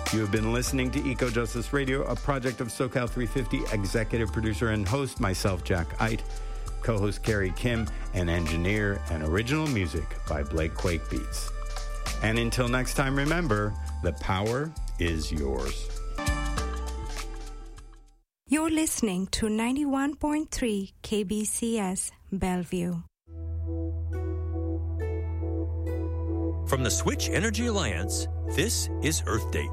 You have been listening to Eco Justice Radio, a project of SoCal 350, executive producer and host, myself, Jack Eit, co-host Carrie Kim, and engineer and original music by Blake Quake Beats. And until next time, remember, the power is yours. You're listening to 91.3 KBCS Bellevue. From the Switch Energy Alliance, this is Earth Date.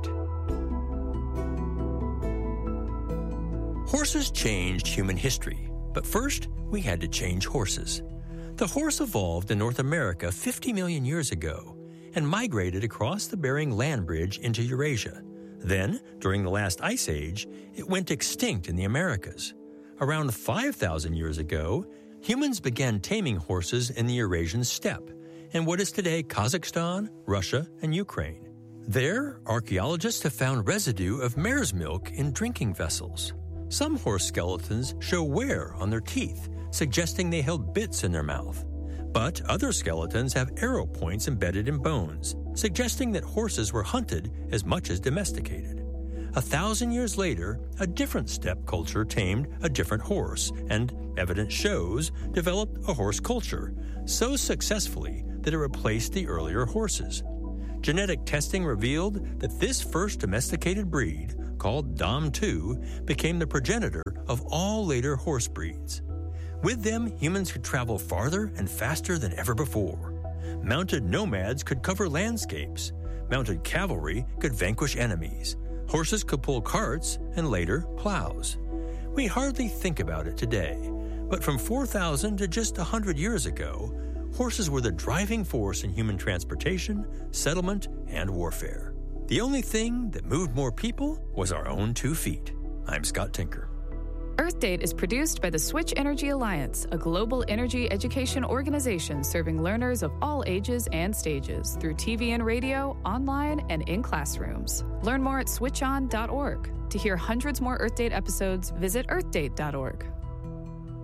Horses changed human history, but first we had to change horses. The horse evolved in North America 50 million years ago and migrated across the Bering Land Bridge into Eurasia. Then, during the last ice age, it went extinct in the Americas. Around 5,000 years ago, humans began taming horses in the Eurasian steppe, in what is today Kazakhstan, Russia, and Ukraine. There, archaeologists have found residue of mare's milk in drinking vessels. Some horse skeletons show wear on their teeth, suggesting they held bits in their mouth. But other skeletons have arrow points embedded in bones, suggesting that horses were hunted as much as domesticated. 1,000 years later, a different steppe culture tamed a different horse and, evidence shows, developed a horse culture, so successfully that it replaced the earlier horses. Genetic testing revealed that this first domesticated breed, called Dom 2, became the progenitor of all later horse breeds. With them, humans could travel farther and faster than ever before. Mounted nomads could cover landscapes. Mounted cavalry could vanquish enemies. Horses could pull carts and later plows. We hardly think about it today, but from 4,000 to just 100 years ago, horses were the driving force in human transportation, settlement, and warfare. The only thing that moved more people was our own 2 feet. I'm Scott Tinker. Earth Date is produced by the Switch Energy Alliance, a global energy education organization serving learners of all ages and stages through TV and radio, online, and in classrooms. Learn more at switchon.org. To hear hundreds more Earth Date episodes, visit earthdate.org.